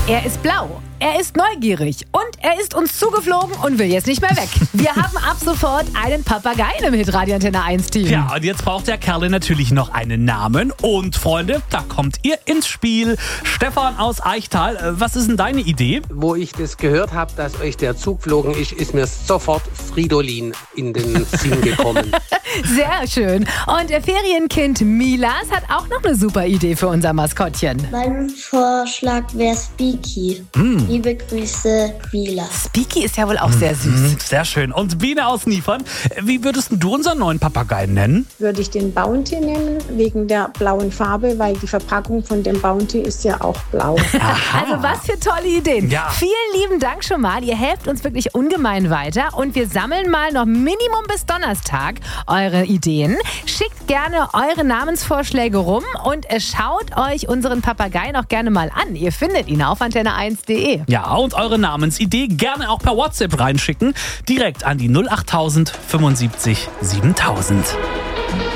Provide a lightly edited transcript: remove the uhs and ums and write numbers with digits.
Er ist blau, er ist neugierig und er ist uns zugeflogen und will jetzt nicht mehr weg. Wir haben ab sofort einen Papageien im Hitradio Antenne 1 Team. Ja, und jetzt braucht der Kerl natürlich noch einen Namen. Und Freunde, da kommt ihr ins Spiel. Stefan aus Eichtal, was ist denn deine Idee? Wo ich das gehört habe, dass euch der Zug geflogen ist mir sofort Fridolin in den Sinn gekommen. Sehr schön. Und der Ferienkind Milas hat auch noch eine super Idee für unser Maskottchen. Mein Vorschlag wäre Speaky. Liebe Grüße, Milas. Speaky ist ja wohl auch sehr süß. Sehr schön. Und Biene aus Niefern, wie würdest du unseren neuen Papageien nennen? Würde ich den Bounty nennen, wegen der blauen Farbe, weil die Verpackung von dem Bounty ist ja auch blau. Also was für tolle Ideen. Ja. Vielen lieben Dank schon mal. Ihr helft uns wirklich ungemein weiter. Und wir sammeln mal noch Minimum bis Donnerstag eure Ideen. Schickt gerne eure Namensvorschläge rum und schaut euch unseren Papageien auch gerne mal an. Ihr findet ihn auf antenne1.de. Ja, und eure Namensidee gerne auch per WhatsApp reinschicken. Direkt an die 08000 75 7000.